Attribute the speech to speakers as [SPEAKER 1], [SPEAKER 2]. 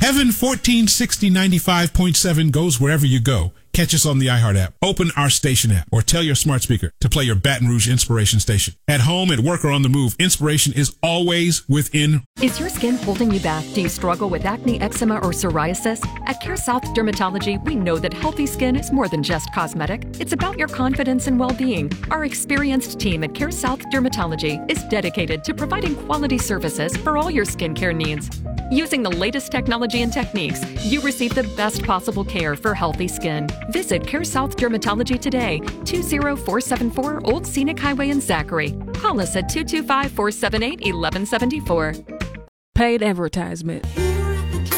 [SPEAKER 1] Heaven 146095.7 goes wherever you go. Catch us on the iHeart app. Open our station app or tell your smart speaker to play your Baton Rouge Inspiration station. At home, at work, or on the move, inspiration is always within.
[SPEAKER 2] Is your skin holding you back? Do you struggle with acne, eczema, or psoriasis? At Care South Dermatology, we know that healthy skin is more than just cosmetic. It's about your confidence and well-being. Our experienced team at Care South Dermatology is dedicated to providing quality services for all your skincare needs. Using the latest technology and techniques, you receive the best possible care for healthy skin. Visit Care South Dermatology today, 20474 Old Scenic Highway in Zachary. Call us at 225-478-1174.
[SPEAKER 3] Paid advertisement.